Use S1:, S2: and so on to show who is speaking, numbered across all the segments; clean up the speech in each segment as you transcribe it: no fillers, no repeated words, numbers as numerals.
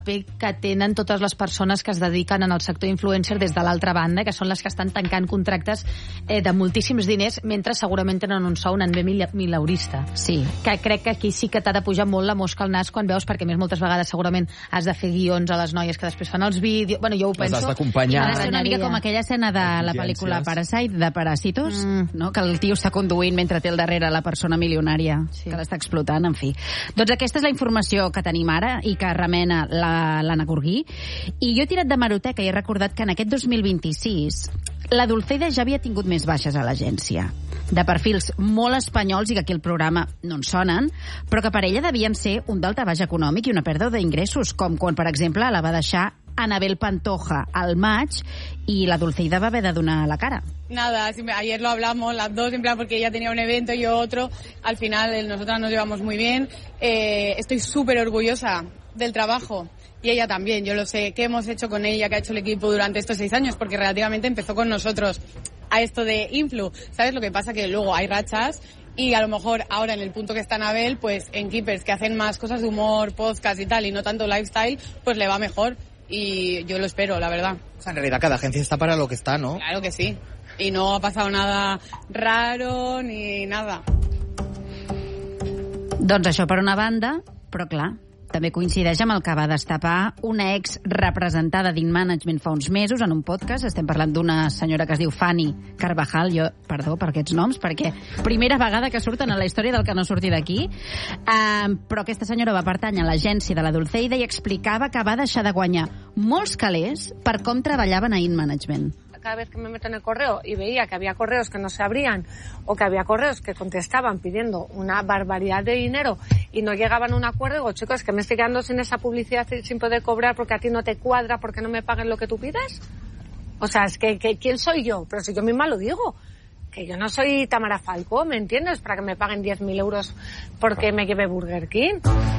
S1: que tenen totes les persones que es dediquen en el sector influencer des de l'altra banda, que són les que estan tancant contractes de moltíssims diners, mentre segurament tenen un sou, un bé mileurista.
S2: Sí.
S1: Que crec que aquí sí que t'ha de pujar molt la mosca al nas quan veus, perquè més moltes vegades segurament has de fer guions a les noies que després fan els vídeos. Bueno, jo ho penso.
S3: Les has d'acompanyar.
S2: Ha de ser una mica com aquella escena de la pel·lícula Parasite, de Parasitos, no? Que el tio està conduint mentre té al darrere la persona milionària que l'està explotant, en fi. Doncs aquesta és la informació que tenim ara i que remena l'Anna Gurgui. I jo he tirat de meroteca i he recordat que en aquest 2026 la Dulceida ja havia tingut més baixes a l'agència, de perfils molt espanyols i que aquí el programa no en sonen, però que per ella devien ser un daltabaix econòmic i una pèrdua d'ingressos, com quan, per exemple, la va deixar Anabel Pantoja al maig y la Dulceida va haber de donar la cara.
S4: Nada, ayer lo hablamos las dos, en plan porque ella tenía un evento y yo otro. Al final nosotras nos llevamos muy bien. Estoy súper orgullosa del trabajo. Y ella también, yo lo sé, qué hemos hecho con ella, qué ha hecho el equipo durante estos 6 años, porque relativamente empezó con nosotros a esto de Influ. ¿Sabes? Lo que pasa que luego hay rachas y a lo mejor ahora en el punto que está Anabel, pues en Keepers, que hacen más cosas de humor, podcast y tal, y no tanto lifestyle, pues le va mejor. Y yo lo espero, la verdad.
S5: O sea, en realidad cada agencia está para lo que está, ¿no?
S4: Claro que sí. Y no ha pasado nada raro ni nada.
S2: Doncs això per una banda, però clar, també coincideix amb el que va destapar una ex representada d'InManagement fa uns mesos en un podcast. Estem parlant d'una senyora que es diu Fanny Carvajal. Jo, perdó per aquests noms, perquè primera vegada que surten a la història del que no surti d'aquí. Però aquesta senyora va pertànyer a l'agència de la Dulceida i explicava que va deixar de guanyar molts calés per com treballaven a InManagement.
S6: Cada vez que me meto en el correo y veía que había correos que no se abrían o que había correos que contestaban pidiendo una barbaridad de dinero y no llegaban a un acuerdo, digo, chicos, que me estoy quedando sin esa publicidad y sin poder cobrar porque a ti no te cuadra, porque no me paguen lo que tú pides. O sea, es que ¿quién soy yo? Pero si yo misma lo digo, que yo no soy Tamara Falcó, ¿me entiendes? Para que me paguen 10.000 euros porque me lleve Burger King.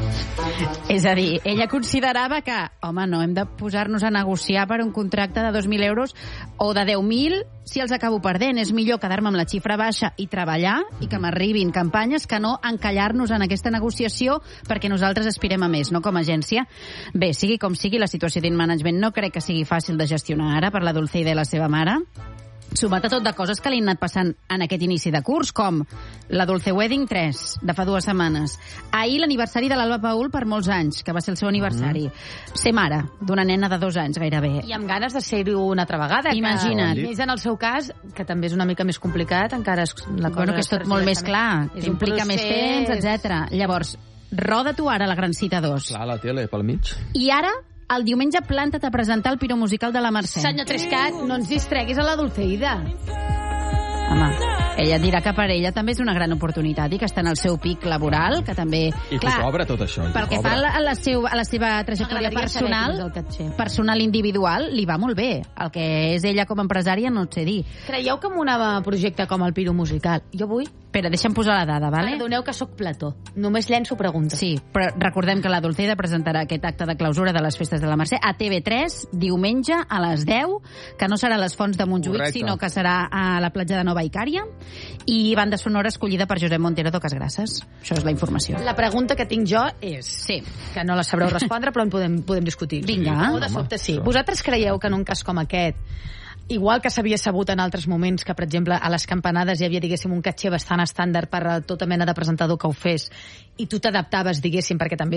S2: És a dir, ella considerava que, home, no hem de posar-nos a negociar per un contracte de 2.000 euros o de 10.000 si els acabo perdent. És millor quedar-me amb la xifra baixa i treballar i que m'arribin campanyes que no encallar-nos en aquesta negociació perquè nosaltres aspirem a més, no com a agència. Bé, sigui com sigui, la situació d'InManagement no crec que sigui fàcil de gestionar ara per la Dulceida i la seva mare, sumat a tot de coses que li han anat passant en aquest inici de curs, com la Dulce Wedding 3, de fa 2 setmanes. Ahir l'aniversari de l'Alba Paul per molts anys, que va ser el seu aniversari. Ser mare d'una nena de 2 anys, gairebé.
S1: I amb ganes de ser-ho una altra vegada.
S2: Imagina't.
S1: Més en el seu cas, que també és una mica més complicat, encara és la cosa...
S2: Bueno, que és tot molt més clar. Implica més temps, etc. Llavors, roda tu ara la Gran Cita 2.
S3: Clar, la tele, pel mig.
S2: I ara... el diumenge planta't a presentar el Piro Musical de la Mercè.
S1: Senyor Trescat, no ens distreguis a la Dulceida.
S2: Home, ella et dirà que per ella també és una gran oportunitat i que està en el seu pic laboral, que també...
S3: I que cobra tot això.
S2: Pel que fa a la seva trajectòria personal individual, li va molt bé. El que és ella com a empresària no et sé dir.
S1: Creieu que amb un projecte com el Piro Musical, jo vull...
S2: Espera, deixa'm posar la dada, vale?
S1: Perdoneu que sóc Plató. Només llenço preguntes.
S2: Sí, però recordem que la Dulceida presentarà aquest acte de clausura de les festes de la Mercè a TV3 diumenge a les 10, que no serà a les Fonts de Montjuïc, sinó que serà a la platja de Nova Icària, i banda sonora escollida per Josep Montero d'Oques Grasses. Això és la informació.
S1: La pregunta que tinc jo és...
S2: Sí.
S1: Que no la sabreu respondre, però en podem discutir.
S2: Vinga.
S1: O de sobte sí. Vosaltres creieu que en un cas com aquest, igual que s'havia sabut en altres moments que, per exemple, a les campanades hi havia, diguéssim, un caché bastant estàndard per a tota mena de presentador que ho fes, i tu t'adaptaves, diguéssim, perquè també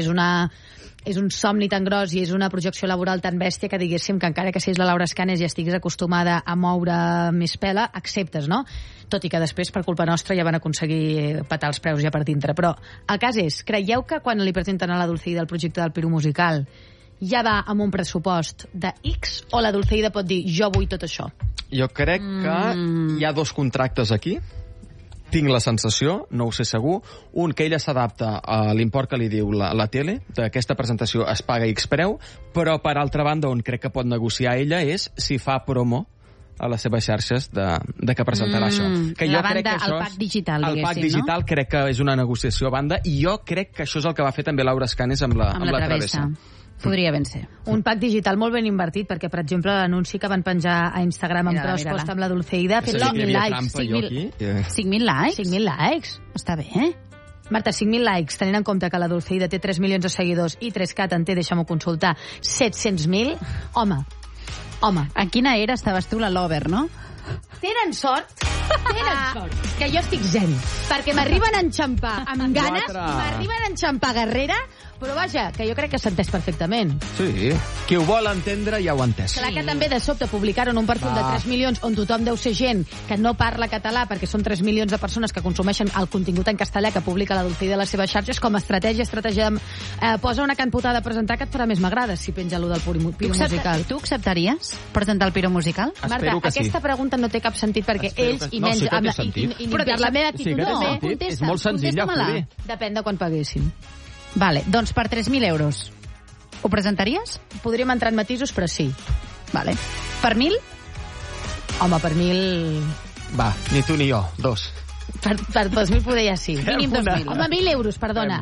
S1: és un somni tan gros i és una projecció laboral tan bèstia que, diguéssim, que encara que siguis la Laura Escanes i estiguis acostumada a moure més pela, acceptes, no? Tot i que després, per culpa nostra, ja van aconseguir petar els preus ja per dintre. Però el cas és, creieu que quan li presenten a la Dulceida el projecte del Piro Musical ja va amb un pressupost de X, o la Dulceida pot dir, jo vull tot això?
S3: Jo crec que hi ha 2 contractes aquí. Tinc la sensació, no ho sé segur, un que ella s'adapta a l'import que li diu la tele, d'aquesta presentació es paga X preu, però per altra banda on crec que pot negociar ella és si fa promo a les seves xarxes de que presentarà això. Que jo crec que això
S2: el pack digital, diguéssim,
S3: el pack digital, no? Crec que és una negociació a banda, i jo crec que això és el que va fer també Laura Escanes amb la Travessa.
S2: Podria ben ser.
S1: Un pack digital molt ben invertit, perquè, per exemple, l'anunci que van penjar a Instagram amb Prospost amb la Dulceida ha fet 5.000 likes.
S2: 5.000 likes?
S1: 5.000 likes.
S2: Està bé, eh?
S1: Marta, 5.000 likes, tenint en compte que la Dulceida té 3 milions de seguidors i 3Cat en té, deixa'm-ho consultar, 700.000. Home.
S2: En quina era estaves tu, la Lover, no?
S1: Tenen sort, que jo estic zen, perquè m'arriben a enxampar amb ganes, m'arriben a enxampar guerrera, però vaja, que jo crec que s'ha entès perfectament.
S3: Sí, qui ho vol entendre ja ho ha entès.
S1: Clar que també de sobte publicar en un perfil de 3 milions on tothom deu ser gent que no parla català, perquè són 3 milions de persones que consumeixen el contingut en castellà que publica la Dulceida a les seves xarxes, com a estratègia posa una canputada a presentar que et farà més m'agrada si penja allò del piro musical.
S2: Tu acceptaries presentar el piro musical?
S1: Marta, aquesta pregunta no té cap sentit perquè ells i menys...
S2: Però per la meva actitud
S1: no.
S3: És molt senzill, ja ho dir.
S1: Depèn de quan paguessin.
S2: Vale, doncs per 3.000 euros. Ho presentaries?
S1: Podríem entrar en matisos, però sí.
S2: Vale. Per 1.000?
S1: Home, per 1.000...
S3: Va, ni tu ni jo, 2.
S1: Per 2.000 poder ja sí.
S2: Mínim 2.000.
S1: Home, 1.000 euros, perdona.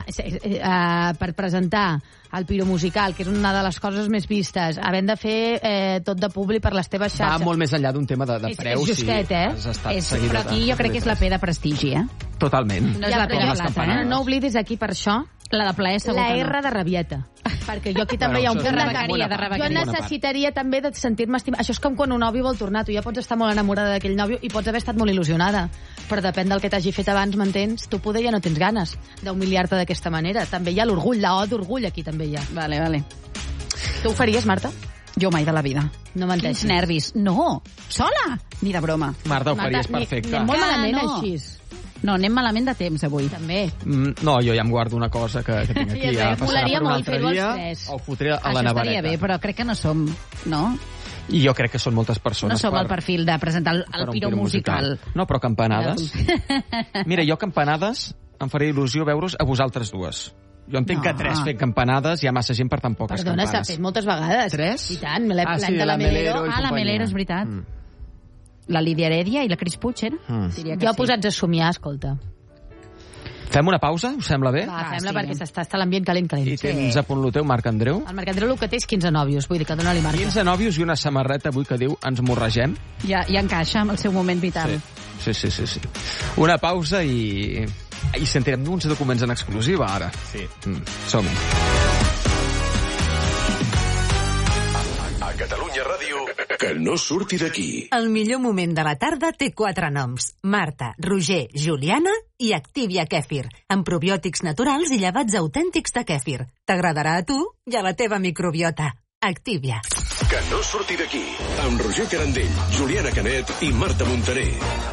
S1: Per presentar el piro musical, que és una de les coses més vistes, havent de fer tot de públic per les teves xarxes.
S3: Va molt més enllà d'un tema de preus.
S1: És justet,
S2: Però aquí jo crec que és la P de prestigi,
S3: Totalment.
S2: No és la P de plata,
S1: No oblidis aquí per això
S2: la de plaer segur
S1: la
S2: que no.
S1: R de rabieta. Perquè jo aquí també hi ha un punt de jo necessitaria també de sentir-me estimada. Això és com quan un nòvio vol tornar. Tu ja pots estar molt enamorada d'aquell nòvio i pots haver estat molt il·lusionada. Però depèn del que t'hagi fet abans, m'entens? Tu poder ja no tens ganes d'humiliar-te d'aquesta manera. També hi ha l'orgull, la O d'orgull aquí també hi ha.
S2: Vale.
S1: Tu ho faries, Marta?
S2: Jo mai de la vida.
S1: No m'entens.
S2: Quins nervis. No, sola. Ni de broma.
S3: Marta, ho faries perfecte.
S1: Anem molt malament
S2: no.
S1: Així.
S2: No, anem malament de temps avui.
S1: També.
S3: No, jo ja em guardo una cosa que tinc aquí.
S1: Ja molaria molt fer-ho als tres.
S3: O fotré a la
S2: Això
S3: nevareta.
S2: estaria bé, però crec que no som, no?
S3: I jo crec que són moltes persones.
S2: No som el perfil de presentar el piro musical.
S3: No, però campanades. Mira, jo campanades em faria il·lusió veure's a vosaltres dues. Jo entenc que 3 fent campanades hi ha massa gent per tan poques
S1: campanes. Perdona, s'ha fet moltes vegades.
S3: 3?
S1: I tant, me l'he
S3: sí,
S1: de la Melero.
S2: La Melero, és veritat. La Lídia Heredia i la Cris Puig,
S1: Jo posats a somiar, escolta.
S3: Fem una pausa? Us sembla bé?
S1: Va, fem-la perquè està l'ambient calent.
S3: I tens a punt el teu, Marc Andreu?
S1: El Marc Andreu el que té és 15 nòvios, vull dir que dona-li marca.
S3: 15 nòvios i una samarreta avui que diu ens morregem.
S2: Ja encaixa amb el seu moment vital.
S3: Sí. Una pausa i sentirem uns documents en exclusiva ara.
S7: Sí.
S3: Som-hi.
S8: A Catalunya Ràdio, que no surti d'aquí.
S9: El millor moment de la tarda té 4 noms. Marta, Roger, Juliana i Activia Kèfir, amb probiòtics naturals i llevats autèntics de kèfir. T'agradarà a tu i a la teva microbiota. Activia.
S8: Que no surti d'aquí. Amb Roger Carandell, Juliana Canet i Marta Montaner.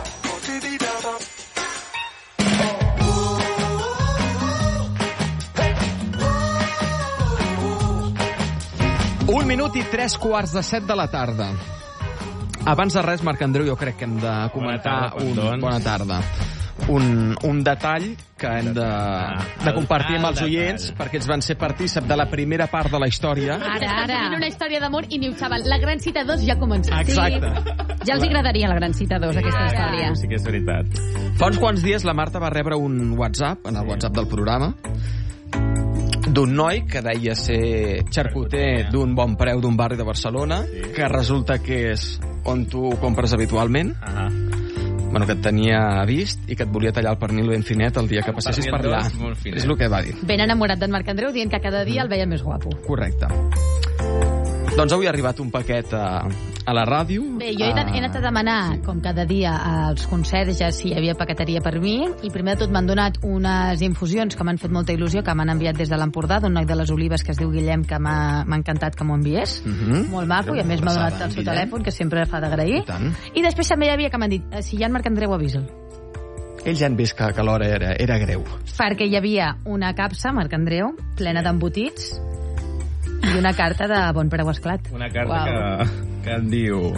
S3: Un minut i 3:15 de la tarda. Abans de res, Marc Andreu, jo crec que hem de comentar bona tarda. Un detall que hem de compartir amb els oients, perquè ells van ser partícip de la primera part de la història.
S1: Ara. Una història d'amor i ni ho saben. La Gran Cita 2 ja ha començat.
S3: Exacte.
S2: Ja els agradaria la Gran Cita 2, aquesta història.
S7: Sí que és veritat.
S3: Fa uns quants dies la Marta va rebre un WhatsApp, en el WhatsApp del programa, d'un noi que deia ser xarcuter d'un bon preu d'un barri de Barcelona, que resulta que és on tu compres habitualment, bueno, que et tenia vist i que et volia tallar el pernil ben finet el dia que passessis per allà. És el que va dir.
S1: Ben enamorat d'en Marc Andreu, dient que cada dia el veia més guapo.
S3: Correcte. Doncs avui ha arribat un paquet a la ràdio.
S1: Bé, jo he anat a demanar, com cada dia, als conserges si hi havia paqueteria per mi, i primer de tot m'han donat unes infusions que m'han fet molta il·lusió, que m'han enviat des de l'Empordà, d'un noi de les Olives que es diu Guillem, que m'ha encantat que m'ho enviés. Molt maco, i a més m'ha donat el seu telèfon, que sempre fa d'agrair. I després també hi havia que m'han dit, si hi ha en Marc Andreu, avisa'l.
S3: Ells ja han vist que l'hora era greu.
S1: Perquè hi havia una capsa, Marc Andreu, plena d'embotits, i una carta de bon preu esclat.
S7: Una carta que em diu...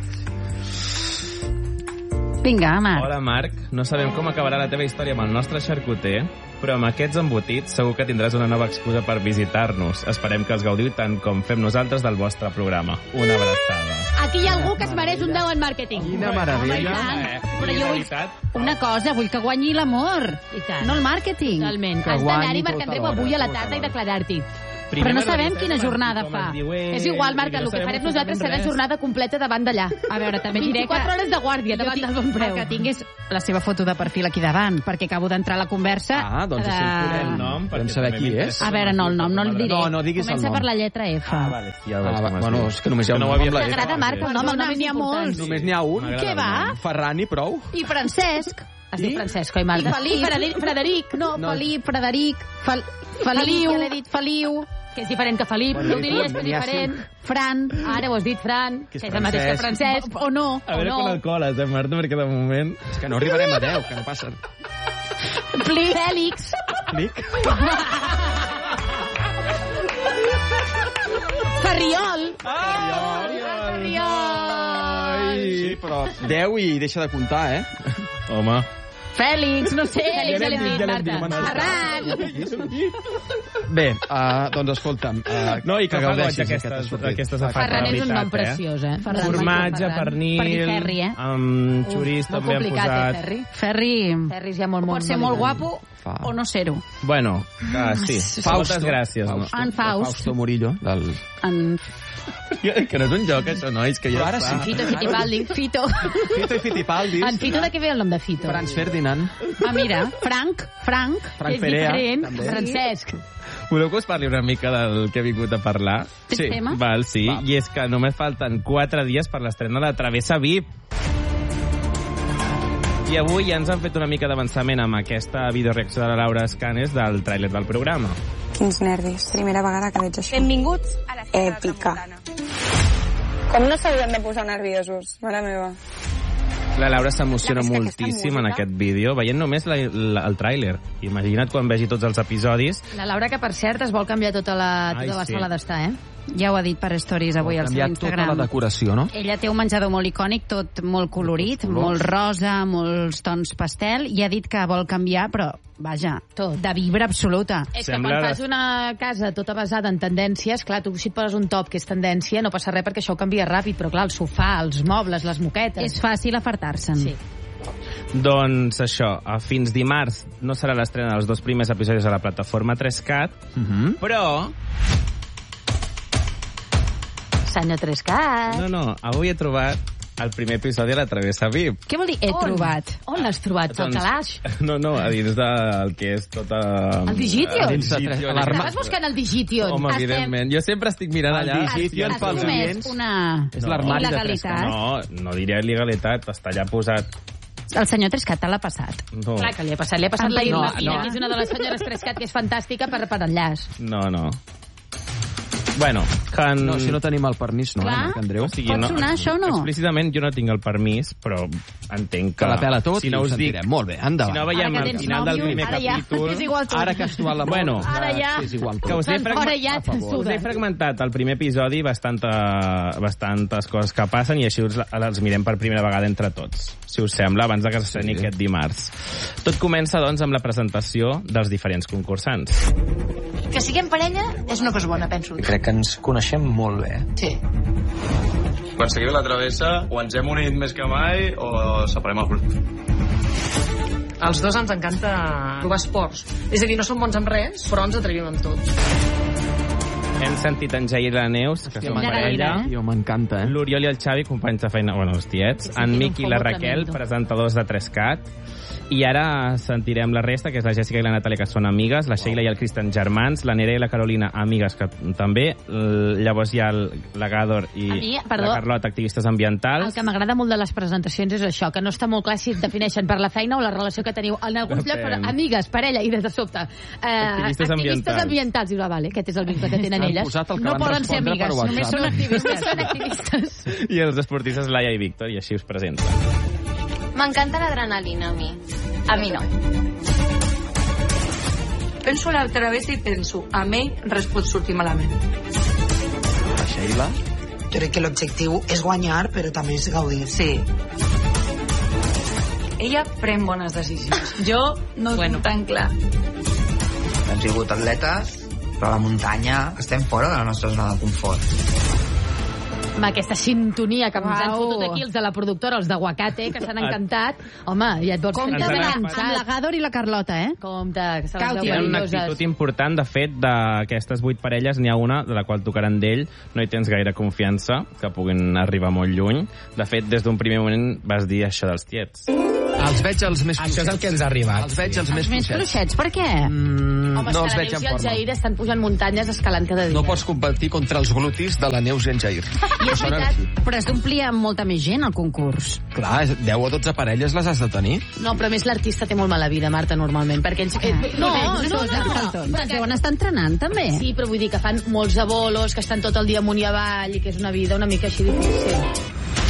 S2: Vinga, Marc.
S7: Hola, Marc. No sabem com acabarà la teva història amb el nostre xarcuter, però amb aquests embotits segur que tindràs una nova excusa per visitar-nos. Esperem que els gaudiu tant com fem nosaltres del vostre programa. Una abraçada.
S1: Aquí hi ha algú que es mereix un 10 en màrqueting.
S3: Quina meravella.
S2: Però jo vull una cosa, vull que guanyi l'amor.
S1: I tant.
S2: No el màrqueting.
S1: Totalment. Has d'anar-hi, Marc Andreu, avui a la tarda i declarar-t'hi.
S2: Però no sabem quina jornada fa.
S1: És igual, Marta, el que farem nosaltres serà jornada completa davant d'allà.
S2: A veure, també diré que...
S1: 24 hores de guàrdia davant del bon preu.
S2: Que tingués la seva foto de perfil aquí davant, perquè acabo d'entrar a la conversa.
S3: Ah, doncs així el nom, podem saber qui és.
S2: A veure, no, el nom no el diré.
S3: No diguis el nom.
S2: Comença per la lletra F.
S7: Ah, vale, sí, ja veig.
S3: Bueno, és que només hi ha un nom amb la F.
S1: T'agrada, Marc, el nom és important.
S3: Només n'hi ha un.
S2: Què va?
S3: Ferran i prou.
S2: I Francesc.
S1: Has dit Francesc, oi, Marta?
S2: I Frederic. No, Felip, Frederic. Feliu. Ja l'he dit Feliu.
S1: Que és diferent que Felip, no ho diries, que és diferent.
S2: Fran.
S1: Ara ho has dit, Fran, que és el mateix que Francesc.
S2: O no.
S7: A veure quan el coles, Marta, perquè de moment...
S3: És que no arribarem a 10, que no passa.
S2: Fèlix. Ferriol.
S3: Sí, però 10 i deixa de comptar,
S7: Home.
S2: Fèlix, no sé.
S1: Fèlix, ja l'hem dit, Marta.
S2: Ferran.
S3: Bé, doncs escolta'm.
S7: No, i que fa goig aquestes
S1: Ferran és un nom preciós,
S7: Formatge, pernil, amb xurís també han posat.
S2: Ferri
S1: és ja molt
S2: pot ser molt guapo o no ser-ho.
S7: Bueno, sí. Moltes gràcies.
S2: En
S3: Fausto Murillo.
S7: Que no és un joc, això, nois, que ja està.
S1: Fito i Fittipaldi.
S3: Fito i Fittipaldi.
S1: En Fito, de què ve el nom de Fito?
S3: Franz Ferdinand.
S2: Ah, mira, Frank
S1: és diferent. Francesc.
S7: Voleu que us parli una mica del que he vingut a parlar?
S2: Sí.
S7: Val, sí. I és que només falten 4 dies per l'estrena de Travessa VIP. I avui ja ens han fet una mica d'avançament amb aquesta videoreacció de la Laura Escanes del tràiler del programa.
S10: Quins nervis. Primera vegada que veig això.
S6: Benvinguts a la
S10: Èpica. Com no s'haurien de posar nerviosos, mare meva.
S7: La Laura s'emociona moltíssim en aquest vídeo, veient només el tràiler. Imagina't quan vegi tots els episodis.
S1: La Laura, que per cert es vol canviar tota la sala d'estar,
S2: Ja ho ha dit per stories avui al seu Instagram.
S3: Tota la decoració, no?
S2: Ella té un menjador molt icònic, tot molt colorit, molt rosa, molts tons pastel, i ha dit que vol canviar, però, vaja, de vibra absoluta.
S1: És que quan fas una casa tota basada en tendències, clar, tu si et poses un top que és tendència, no passa res perquè això ho canvia ràpid, però clar, el sofà, els mobles, les moquetes...
S2: És fàcil afartar-se'n.
S1: Sí.
S7: Doncs això, fins dimarts no serà l'estrena dels 2 primers episodis a la plataforma 3CAT, però...
S1: Senyor 3CAT.
S7: No, avui he trobat el primer episodi a la Travessa VIP.
S2: Què vol dir he trobat?
S1: On l'has trobat? Al calaix?
S7: No, a dins del que és tota...
S1: El Digition?
S7: Estaves
S1: buscant el Digition?
S7: Home, evidentment. Jo sempre estic mirant allà.
S3: El Digition pels clients.
S2: És
S3: l'armari de
S2: 3CAT.
S7: No diria il·legalitat, està allà posat.
S2: El senyor 3CAT te l'ha passat.
S7: No.
S1: Clar que li ha passat la Irma Fina, que és una de les senyores 3CAT que és fantàstica per enllaç.
S7: No. Bueno,
S3: no, si no tenim el permís, no, Marc Andreu?
S7: O sigui,
S2: pot sonar això o no?
S7: Explícitament jo no tinc el permís, però entenc que...
S3: la pela tot
S7: si no
S3: i us
S7: dic,
S3: molt bé, endavant.
S7: Si no veiem al final del primer capítol...
S3: Ara que has trobat la
S7: bueno,
S2: ara ja...
S3: és igual tot.
S7: Que us he fragmentat el primer episodi bastantes coses que passen i així les mirem per primera vegada entre tots, si us sembla, abans de que s'estreni aquest dimarts. Tot comença, doncs, amb la presentació dels diferents concursants.
S11: Que siguem parella és una cosa bona, penso.
S5: Crec que ens coneixem molt bé.
S11: Sí.
S12: Quan seguim la travessa, o ens hem unit més que mai, o separem el grup.
S11: Als dos ens encanta provar esports. És a dir, no som bons en res, però ens atrevim amb tot.
S7: Hem sentit en Jair i la Neus, que són parella.
S3: M'encanta,
S7: L'Oriol i el Xavi, companys de feina, bueno, els tiets. En Miqui i la Raquel, presentadors de 3CAT. I ara sentirem la resta, que és la Jessica i la Natàlia, que són amigues, la Sheila i el Cristian, germans, la Nerea i la Carolina, amigues, que també. Llavors hi ha la Gàdor i la Carlota, activistes ambientals.
S1: El que m'agrada molt de les presentacions és això, que no està molt clar si es defineixen per la feina o la relació que teniu en alguns llocs, però amigues, parella, i des de sobte
S7: activistes ambientals.
S1: Dius, vale, aquest és el vincle que tenen elles.
S2: No poden ser amigues, només són activistes.
S7: I els esportistes Laia i Víctor, i així us presenten.
S13: M'encanta l'adrenalina, a mi. A mi no.
S11: Penso a la travessa i penso, a mi res pot sortir malament.
S3: La Sheila?
S14: Jo crec que l'objectiu és guanyar, però també és gaudir.
S11: Sí. Ella pren bones decisions. Jo no ho tinc tan clar.
S15: Hem sigut atletes, però a la muntanya estem fora de la nostra zona de confort.
S1: Amb aquesta sintonia que ens han fotut aquí els de la productora, els d'Aguacate, que s'han encantat. Home, ja et vols...
S2: Compte amb la Gàdor i la Carlota,
S1: Compte, que se les veu
S7: Tenen una
S1: perilloses.
S7: actitud important. De fet, d'aquestes 8 parelles n'hi ha una de la qual tocaran d'ell. No hi tens gaire confiança que puguin arribar molt lluny. De fet, des d'un primer moment vas dir això dels tiets.
S3: Els veig els més
S5: Això és el que ens ha arribat.
S3: Els veig els més
S2: fluixets. Per què?
S1: Home,
S3: no els
S1: la
S3: veig
S1: Neus
S3: en
S1: i el
S3: forma.
S1: Jair estan pujant muntanyes escalant cada dia.
S3: No pots competir contra els glutis de la Neus i en Jair.
S2: I és veritat, però has d'omplir amb molta més gent el concurs.
S3: Clar, 10 o 12 parelles les has de tenir.
S1: No, però a més l'artista té molt mala vida, Marta, normalment, perquè ells...
S2: Però deuen estar entrenant, també.
S1: Sí, però vull dir que fan molts de bolos, que estan tot el dia amunt i avall, i que és una vida una mica així difícil.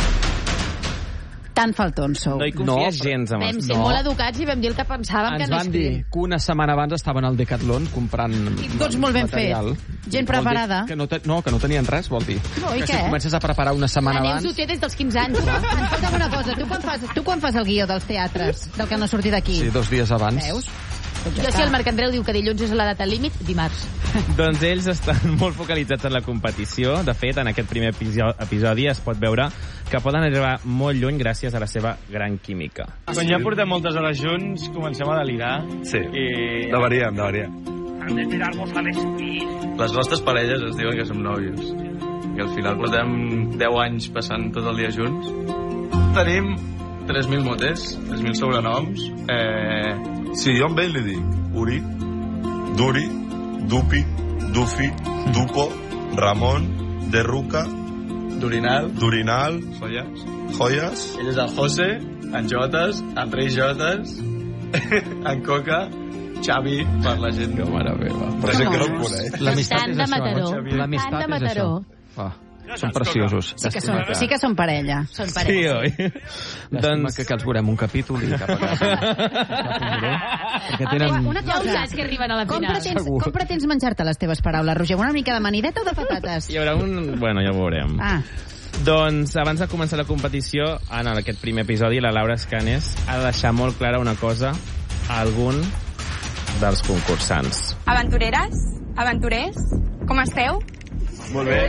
S2: Tan faltons sou.
S7: No hi confies gens amb
S1: Vam
S7: els...
S1: ser molt educats i vam dir el que pensàvem que
S3: Ens
S1: no
S3: van dir que una setmana abans estaven al Decathlon comprant
S2: Tots molt ben
S3: material.
S2: fet. Gent preparada.
S3: Que no tenien res, vol dir.
S2: No, i
S3: que
S2: què?
S3: si comences a preparar una setmana
S1: La Neus
S3: abans...
S1: ho té des dels 15 anys.
S2: Escolta'm una cosa, tu quan fas el guió dels teatres, del que no surti d'aquí?
S3: Sí, 2 dies abans.
S2: Veus?
S1: Jo, si el Marc Andreu diu que dilluns és la data límit, dimarts.
S7: Doncs ells estan molt focalitzats en la competició. De fet, en aquest primer episodi es pot veure que poden arribar molt lluny gràcies a la seva gran química.
S16: Quan ja portem moltes hores junts, comencem a delirar.
S12: Sí,
S16: I...
S12: deveríem.
S16: Hem de tirar-nos a l'estil.
S12: Les nostres parelles es diuen que som nòvios. I al final portem 10 anys passant tot el dia junts. Tenim 3.000 motes, 3.000 sobrenoms.
S17: Sí, jo amb ell li dic Uri, Duri, Dupi, Dufi, Dupo, Ramon, Derruca,
S12: Durinal,
S17: Joyas.
S12: Ell és el José, en Jotes, en Rei Jotes, en Coca, Xavi, per la gent que mare meva.
S17: Però gent que no el coneix.
S3: L'amistat és
S1: de
S3: això.
S1: Mataró.
S3: L'amistat
S1: Tant de
S3: és
S1: Mataró.
S3: això. Són preciosos.
S2: Sí que són parella.
S1: Són
S7: Sí,
S1: parelles.
S7: oi?
S3: Doncs que els veurem un capítol i cap a casa. Perquè tenen...
S2: Una
S1: Ja ho
S2: cosa,
S1: saps que arriben a la
S2: com
S1: final.
S2: pretens menjar-te les teves paraules, Roger? Una mica de manideta o de patates?
S7: Hi haurà un... Bueno, ja ho veurem. Doncs, abans de començar la competició, en aquest primer episodi, la Laura Escanes ha de deixar molt clara una cosa a algun dels concursants.
S10: Aventureres, aventurers, com esteu?
S16: Molt bé.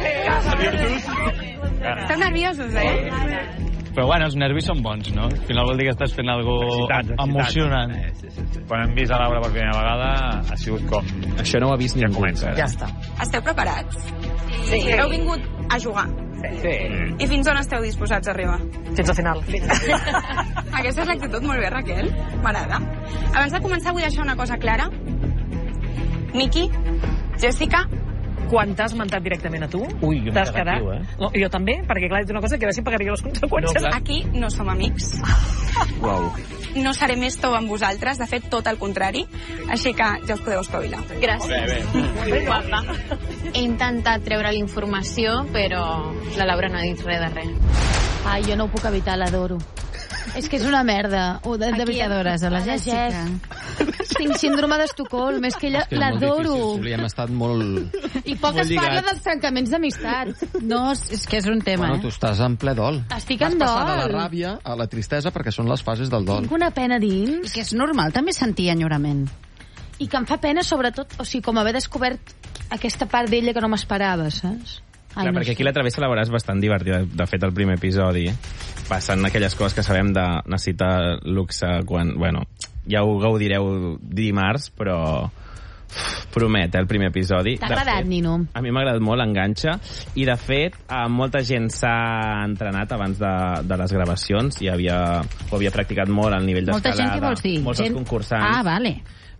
S10: Esteu nerviosos,
S16: Però bueno, els nervis són bons, no? Al final vol dir que estàs fent alguna cosa emocionant. Quan hem vist a Laura per primera vegada ha sigut com...
S7: Això no ho ha vist ningú.
S16: Ja està.
S10: Esteu preparats?
S11: Sí.
S10: Heu vingut a jugar?
S16: Sí.
S10: I fins on esteu disposats a arribar?
S11: Fins al final.
S10: Aquesta és l'actitud molt bé, Raquel. M'agrada. Abans de començar vull deixar una cosa clara. Miki, Jessica...
S11: Quan t'has mentat directament a tu,
S16: Ui, jo
S11: t'has
S16: m'he
S11: quedat...
S16: quedat,
S11: No, jo també, perquè clar, és una cosa que a veure si pagaria les conseqüències.
S16: No, clar.
S10: Aquí no som amics.
S3: Uau.
S10: No seré més tou amb vosaltres, de fet, tot el contrari. Així que ja us podeu espavilar.
S13: Gràcies. He intentat treure la informació, però la Laura no ha dit res de res.
S1: Ai, jo no ho puc evitar, l'adoro. És que és una merda. De veritat.
S2: adores? A la Jessica?
S1: Tinc síndrome d'Estocolm, és que ella l'adoro.
S3: Sí, hem estat molt...
S1: I poc es parla dels trencaments d'amistat.
S2: No, és que és un tema,
S3: Bueno, tu estàs en ple dol.
S1: Estic en
S3: Vas passar de la
S1: dol.
S3: ràbia a la tristesa perquè són les fases del dol.
S1: Tinc una pena dins.
S2: I que és normal també sentir enyorament.
S1: I que em fa pena, sobretot, o sigui, com haver descobert aquesta part d'ella que no m'esperava, saps?
S7: Clar, perquè aquí la travessa la veuràs bastant divertida. De fet, el primer episodi passen aquelles coses que sabem de necessitar luxe quan... Bueno, ja ho gaudireu dimarts, però promet, el primer episodi.
S1: T'ha agradat, Nino?
S7: A mi m'ha agradat molt, enganxa. I, de fet, molta gent s'ha entrenat abans de les gravacions i ho havia practicat molt al nivell
S2: Molta
S7: d'escalada.
S2: gent, què vols dir?
S7: Molts dels concursants.
S2: Ah, vale.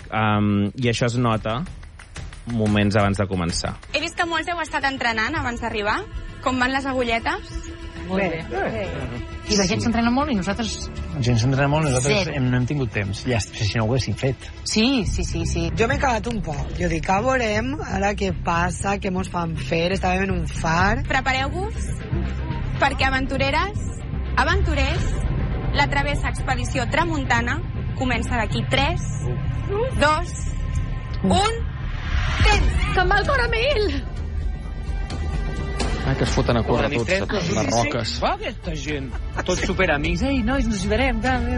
S7: I això es nota moments abans de començar.
S10: He vist que molts heu estat entrenant abans d'arribar. Com van les agulletes?
S11: Molt bé. I la gent s'entrena molt i nosaltres...
S5: La gent s'entrena molt, nosaltres
S11: Sí.
S5: no hem tingut temps. Llàstima, si no ho haguéssim fet.
S11: Sí.
S14: Jo m'he cagat un poc. Jo dic, veurem ara què passa, què mos fan fer, estàvem en un far.
S10: Prepareu-vos, perquè aventurers, la travessa expedició Tramuntana comença d'aquí 3, 2, 1...
S1: Que em va el cor a mil!
S3: Ah, que es foten a córrer tots a les roques.
S16: Va, aquesta gent. Tots superamics. Ei, nois, ens ajudarem.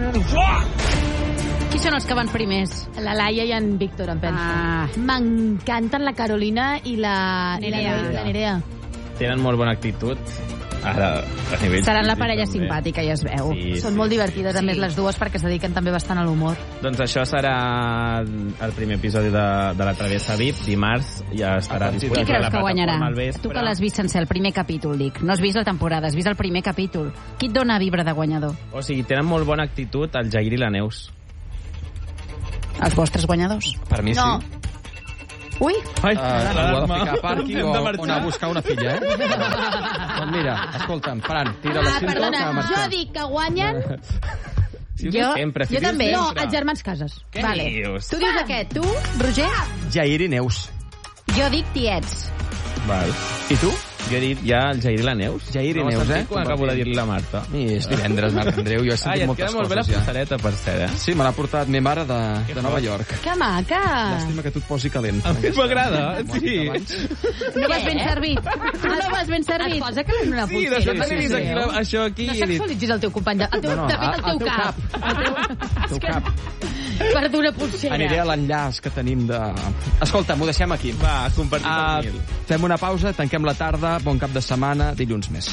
S2: Qui són els que van primers?
S1: La Laia i en Víctor, em penso.
S2: Ah.
S1: M'encanten la Carolina i la
S2: Nerea.
S1: Nerea.
S7: Tenen molt bona actitud Ara, a nivell
S2: Seran la
S7: físic,
S2: parella
S7: també.
S2: simpàtica, ja es veu.
S7: Sí,
S1: Són molt divertides, a més, les dues, perquè es dediquen també bastant a l'humor.
S7: Doncs això serà el primer episodi de la Travessa VIP. Dimarts ja estarà disponible.
S2: Qui creus
S7: a la
S2: que guanyarà?
S7: plataforma al vespre.
S2: Tu que l'has vist sencer, el primer capítol, dic. No has vist la temporada, has vist el primer capítol. Qui et dona vibra de guanyador?
S7: O sigui, tenen molt bona actitud el Jair i la Neus.
S2: Els vostres guanyadors?
S3: Per mi
S1: No.
S3: sí.
S1: Ui!
S3: Ho ha de ficar a parking o anar a buscar una filla, Doncs mira, escolta'm, Fran, tira la cinta que
S1: Perdona,
S3: va
S1: jo
S3: marxar.
S1: dic que guanyen...
S7: Si ho dius sempre, si
S1: jo
S7: ho dius
S1: també. No,
S7: sempre.
S1: els germans Cases.
S7: Què
S1: Vale.
S7: dius?
S1: Tu dius aquest, tu, Roger?
S3: Jair i Neus.
S2: Jo dic tiets.
S7: Val.
S3: I tu?
S7: Jo he dit ja el Jair i la Neus.
S3: Jair i Neus,
S7: Quan acabo de dir-li la Marta.
S3: És divendres, Marc Andreu, jo he sentit
S7: et
S3: moltes
S7: queda molt bé la
S3: coses ja.
S7: pulsareta, per cert,
S3: Sí, me l'ha portat ma mare de Nova York.
S1: Que maca!
S3: Llàstima que tu et posi calent.
S7: A mi m'agrada, sí.
S2: No vas ben servit. Tu no vas ben servit.
S1: Et posa que en una
S7: Sí,
S1: pulsera.
S7: de fet, he vist aquí, això aquí
S1: No
S7: i he dit...
S1: sexualitzis el teu company. De fet, el teu cap.
S3: El teu cap.
S1: Per d'una pulsera.
S3: Aniré a l'enllaç que tenim de... Escolta, m'ho deixem aquí.
S7: Va, compartim el mil.
S3: Fem una pausa, tanquem la tarda, bon cap de setmana, dilluns més.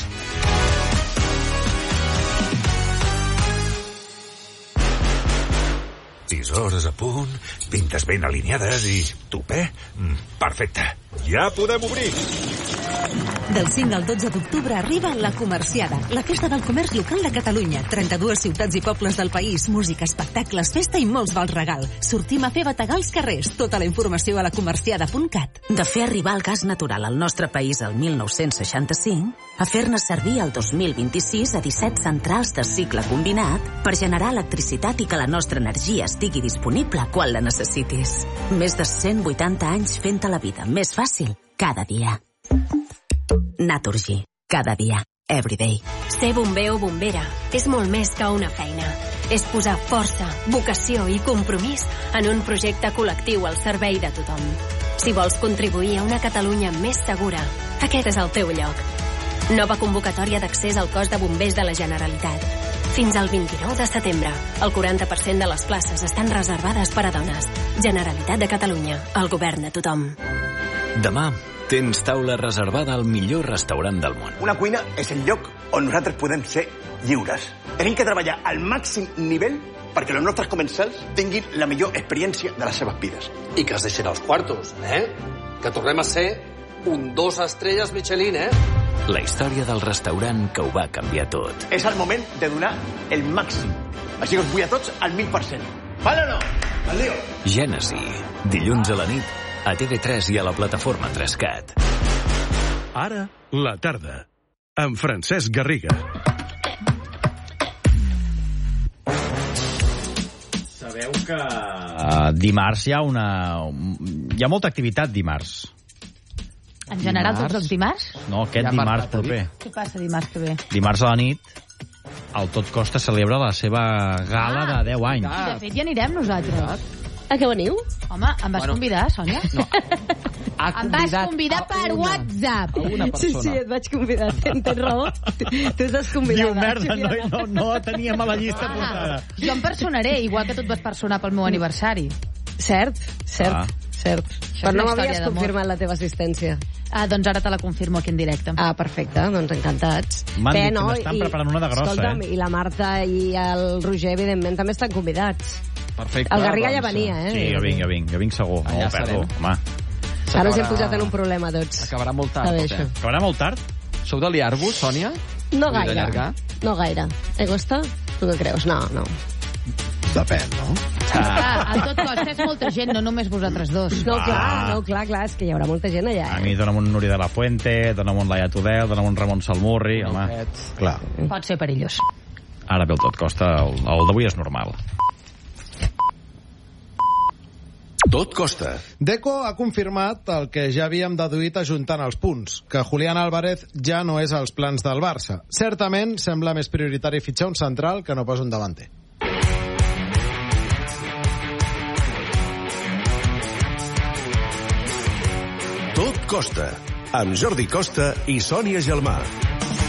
S18: Tisores a punt, pintes ben alineades i... Tupé? Perfecte. Ja podem obrir.
S9: Del 5 al 12 d'octubre arriba La Comerciada, la festa del comerç local de Catalunya. 32 ciutats i pobles del país, música, espectacles, festa i molts vals regal. Sortim a fer bategar als carrers. Tota la informació a lacomerciada.cat.
S19: De fer arribar el gas natural al nostre país el 1965 a fer-ne servir el 2026 a 17 centrals de cicle combinat per generar electricitat i que la nostra energia estigui disponible quan la necessitis. Més de 180 anys fent-te la vida més fàcil cada dia. Naturgy. Cada dia. Everyday.
S20: Ser bomber o bombera és molt més que una feina. És posar força, vocació i compromís en un projecte col·lectiu al servei de tothom. Si vols contribuir a una Catalunya més segura, aquest és el teu lloc. Nova convocatòria d'accés al cos de bombers de la Generalitat. Fins al 29 de setembre, el 40% de les places estan reservades per a dones. Generalitat de Catalunya, el govern de tothom.
S21: Demà tens taula reservada al millor restaurant del món.
S22: Una cuina és el lloc on nosaltres podem ser lliures. Tenim que treballar al màxim nivell perquè els nostres comensals tinguin la millor experiència de les seves vides.
S23: I que es deixin els quartos, Que tornem a ser un 2 estrelles Michelin,
S21: La història del restaurant que ho va canviar tot.
S22: És el moment de donar el màxim. Així que us vull a tots al 1000%. Vale o no? Al lío.
S21: Gènesi. Dilluns a la nit a TV3 i a la plataforma 3CAT.
S8: Ara, la tarda. Amb Francesc Garriga.
S16: Sabeu que... dimarts hi ha molta activitat dimarts.
S1: En general, tots els dimarts?
S16: No, aquest dimarts proper.
S1: Què passa dimarts que ve?
S16: Dimarts a la nit, el Tot Costa celebra la seva gala de 10 anys.
S1: I de fet ja anirem nosaltres.
S24: A què veniu?
S1: Home, em vas convidar, Sònia? No. Em vas convidar per WhatsApp.
S24: Sí, et vaig convidar. Tens raó. Tu estàs convidada.
S16: Diu, merda, no la teníem a la llista apuntada.
S1: Jo em personaré, igual que tu et vas personar pel meu aniversari.
S24: Cert. Però no m'havies confirmat la teva assistència.
S1: Doncs ara te la confirmo aquí en directe.
S24: Perfecte, doncs encantats.
S16: M'han dit que m'estan preparant una de grossa,
S24: escolta'm, i la Marta i el Roger, evidentment, també estan convidats.
S3: Perfecte.
S24: El Garriga ja venia,
S16: Sí, jo vinc segur.
S3: Allà
S16: perdo, home.
S24: Ara us hem posat en un problema, tots.
S3: Acabarà molt tard.
S16: Acabarà molt tard?
S3: Sou de liar-vos, Sònia?
S24: No gaire. No gaire. Costa? Tu què creus? No.
S3: Depèn, no?
S1: A tot cost, és molta gent, no només vosaltres dos.
S24: No, clar, és que hi haurà molta gent allà.
S16: A mi dona'm un Núria de la Fuente, dona'm un Laia Tudel, dona'm un Ramon Salmurri, home. Clar.
S1: Pot ser perillós.
S16: Ara ve el Tot Costa, el d'avui és normal.
S8: Tot costa.
S25: Deco ha confirmat el que ja havíem deduït ajuntant els punts, que Julián Álvarez ja no és als plans del Barça. Certament sembla més prioritari fitxar un central que no pas un davanter.
S8: Tot costa. Amb Jordi Costa i Sònia Gelmà.